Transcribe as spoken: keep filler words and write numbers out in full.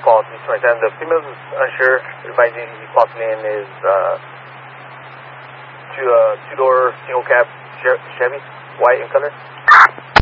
call three twenty-seven. The female is unsure. Advising he's clocking in is uh, two, uh, two-door single cab Chevy, white in color.